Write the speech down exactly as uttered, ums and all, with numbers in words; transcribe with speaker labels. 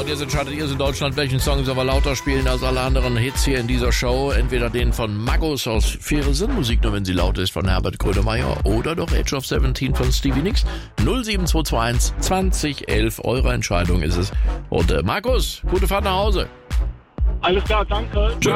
Speaker 1: und jetzt entscheidet ihr in Deutschland, welchen Song soll wir lauter spielen als alle anderen Hits hier in dieser Show. Entweder den von Magus aus Faire Sinnmusik, nur wenn sie laut ist, von Herbert Grönemeyer, oder doch Age of seventeen von Stevie Nicks. null sieben zwei zwei eins zwanzig elf, eure Entscheidung ist es. Und äh, Markus, gute Fahrt nach Hause.
Speaker 2: Alles klar, danke.
Speaker 1: Tschö.